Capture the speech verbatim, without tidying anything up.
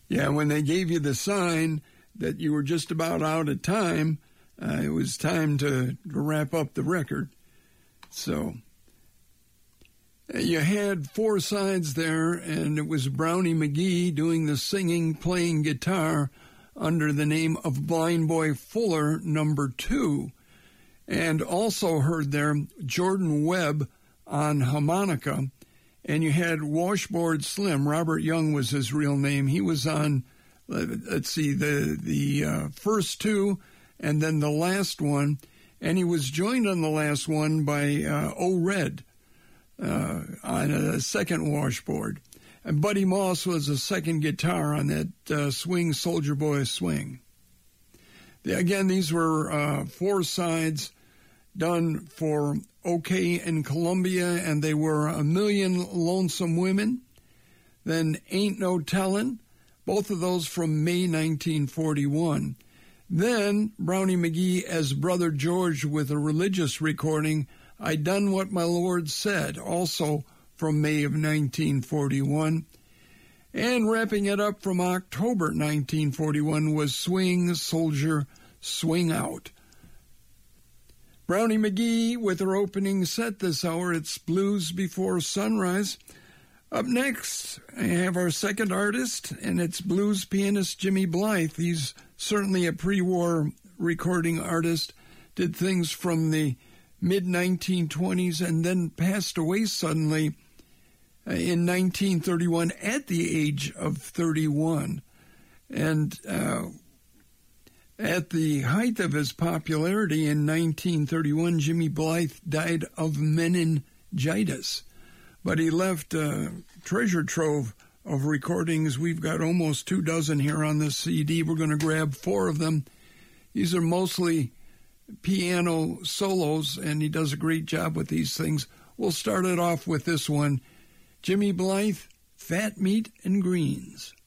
Yeah, when they gave you the sign that you were just about out of time, uh, it was time to, to wrap up the record. So you had four sides there, and it was Brownie McGhee doing the singing, playing guitar under the name of Blind Boy Fuller, number two. And also heard there Jordan Webb on harmonica. And you had Washboard Slim. Robert Young was his real name. He was on, let's see, the the uh, first two and then the last one. And he was joined on the last one by uh, O. Red uh, on a second washboard. And Buddy Moss was a second guitar on that uh, Swing Soldier Boy Swing. The, again, these were uh, four sides done for OK in Columbia, and they were A Million Lonesome Women, then Ain't No Tellin', both of those from May nineteen forty-one. Then Brownie McGhee as Brother George with a religious recording, I Done What My Lord Said, also from May of nineteen forty-one. And wrapping it up from October nineteen forty-one was Swing Soldier, Swing Out. Brownie McGhee with her opening set this hour. It's Blues Before Sunrise. Up next, I have our second artist, and it's blues pianist Jimmy Blythe. He's certainly a pre-war recording artist, did things from the mid nineteen twenties, and then passed away suddenly in nineteen thirty-one at the age of thirty-one. And uh, at the height of his popularity in nineteen thirty-one, Jimmy Blythe died of meningitis. But he left a treasure trove of recordings. We've got almost two dozen here on this C D. We're going to grab four of them. These are mostly piano solos, and he does a great job with these things. We'll start it off with this one. Jimmy Blythe, Fat Meat and Greens.